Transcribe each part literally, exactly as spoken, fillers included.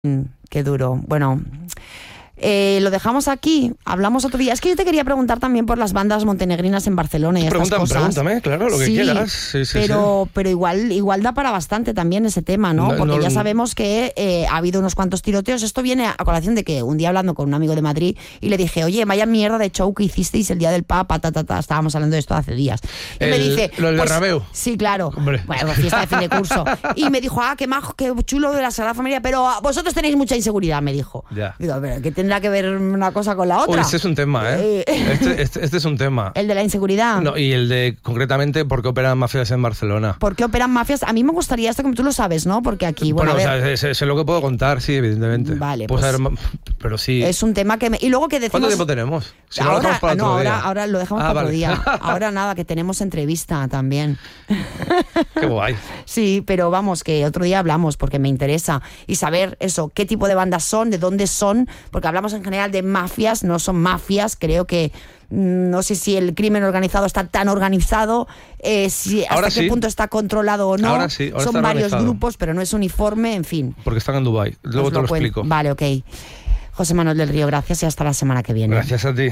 Mm, qué duro. Bueno, eh, lo dejamos aquí. Hablamos otro día. Es que yo te quería preguntar también por las bandas montenegrinas en Barcelona y estas cosas. Pregúntame, claro, lo que sí, quieras. Sí, sí, pero, sí. pero igual, igual da para bastante también ese tema, ¿no? No, Porque no, ya no. sabemos que eh, ha habido unos cuantos tiroteos. Esto viene a colación de que un día hablando con un amigo de Madrid y le dije, oye, vaya mierda de show que hicisteis el día del Papa, ta, ta, ta. Estábamos hablando de esto hace días. Y El, me dice, lo del pues, Bernabéu. sí, claro. Hombre. Bueno, fiesta de fin de curso. Y me dijo, ah, qué majo, qué chulo de la Sagrada Familia, pero vosotros tenéis mucha inseguridad, me dijo. Ya. Digo, pero ¿qué tendrá que ver una cosa con la otra? Uy, este es un tema, ¿eh? Eh. Este, este, este es un tema. El de la inseguridad. No, y el de, concretamente, por qué operan mafias en Barcelona. ¿Por qué operan mafias? A mí me gustaría esto, como tú lo sabes, ¿no? Porque aquí, bueno, Bueno, a ver, o sea, sé, sé lo que puedo contar, sí, evidentemente. Vale, Puedo pues, saber, pero sí. es un tema que me... Y luego que decimos... ¿Cuánto tiempo tenemos? Si no, lo ahora, dejamos para no, otro ahora, día. ahora lo dejamos Ah, para vale. otro día. Ahora nada, que tenemos entrevista también. Qué guay. Sí, pero vamos, que otro día hablamos porque me interesa. Y saber eso, qué tipo de bandas son, de dónde son, porque hablamos en general de mafias, no son mafias, creo que no sé si el crimen organizado está tan organizado, eh, si hasta Ahora qué sí. punto está controlado o no. Ahora sí, ahora son está varios organizado. grupos, pero no es uniforme, en fin. Porque están en Dubái. Luego Os te lo cuento. explico. Vale, ok. José Manuel del Río, gracias y hasta la semana que viene. Gracias a ti.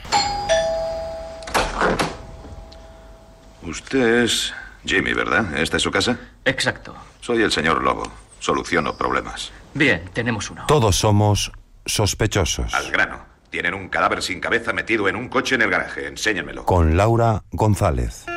Usted es Jimmy, ¿verdad? ¿Esta es su casa? Exacto. Soy el señor Lobo. Soluciono problemas. Bien, tenemos uno. Todos somos sospechosos. Al grano. Tienen un cadáver sin cabeza metido en un coche en el garaje. Enséñenmelo. Con Laura González.